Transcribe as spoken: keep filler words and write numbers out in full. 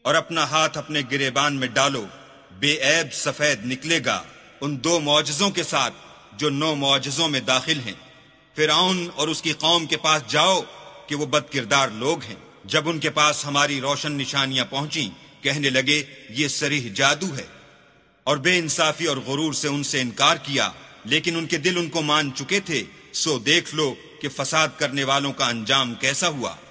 और अपना हाथ अपने गिरेबान में डालो, बेऐब सफेद निकलेगा उन दो मौजज़ों के साथ जो नौ मौजज़ों में दाखिल हैं। फिरौन और उसकी कौम के पास जाओ कि वो बदकिरदार लोग हैं। जब उनके पास हमारी रोशन निशानियां पहुंची, कहने लगे ये सरीह जादू है, और बेइंसाफी और गुरूर से उनसे इनकार किया, लेकिन उनके दिल उनको मान चुके थे। सो देख लो कि फसाद करने वालों का अंजाम कैसा हुआ।